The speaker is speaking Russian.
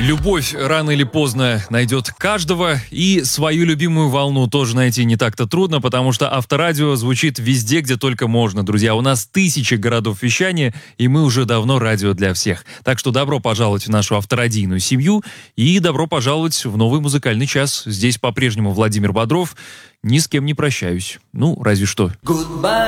Любовь рано или поздно найдет каждого, и свою любимую волну тоже найти не так-то трудно, потому что Авторадио звучит везде, где только можно, друзья. У нас тысячи городов вещания, и мы уже давно радио для всех. Так что добро пожаловать в нашу авторадийную семью, и добро пожаловать в новый музыкальный час. Здесь по-прежнему Владимир Бодров. Ни с кем не прощаюсь. Ну, разве что.